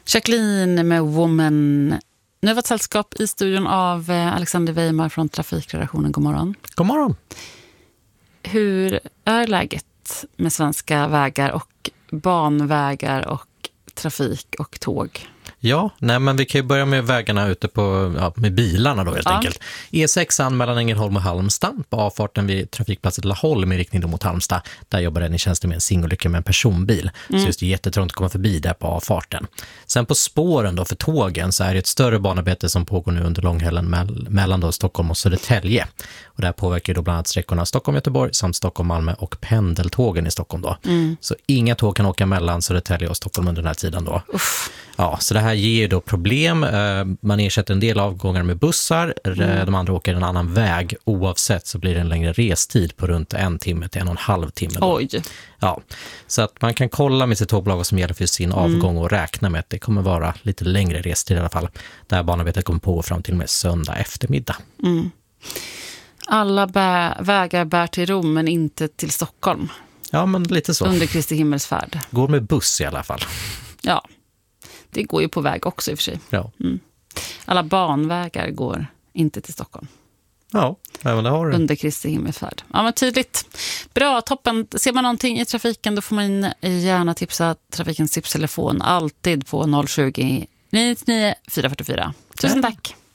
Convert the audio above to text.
Jacqueline med Woman. Nu har vi ett sällskap i studion av Alexander Weimar från Trafikredaktionen. God morgon. God morgon. Hur är läget med svenska vägar och banvägar och trafik och tåg? Ja, men vi kan ju börja med vägarna ute på, med bilarna då helt enkelt. E6 mellan Ängelholm och Halmstad på avfarten vid trafikplatsen Laholm i riktning mot Halmstad. Där jobbar räddningstjänsten med en singolycka med en personbil. Så just det är jättetrångt att komma förbi där på avfarten. Sen på spåren då för tågen så är det ett större banarbete som pågår nu under långhällen mellan då Stockholm och Södertälje. Och det här påverkar då bland annat sträckorna Stockholm-Göteborg samt Stockholm-Malmö och pendeltågen i Stockholm då. Så inga tåg kan åka mellan Södertälje och Stockholm under den här tiden då. Ja, så det här ger ju då problem. Man ersätter en del avgångar med bussar. De andra åker en annan väg. Oavsett så blir det en längre restid på runt 1 timme till 1,5 timme. Då. Oj. Ja, så att man kan kolla med sitt tågbolag vad som gäller för sin avgång och räkna med att det kommer vara lite längre restid i alla fall. Där banarbetet kommer på fram till med söndag eftermiddag. Alla vägar bär till Rom men inte till Stockholm. Ja, men lite så. Under Kristi himmelsfärd. Går med buss i alla fall. Ja, det går ju på väg också i och för sig. Ja. Alla banvägar går inte till Stockholm. Ja, men det har du. Under Kristi himmelsfärd. Ja, men tydligt. Bra, toppen. Ser man någonting i trafiken då får man gärna tipsa Trafikens tipstelefon alltid på 020 99 444. Tusen tack.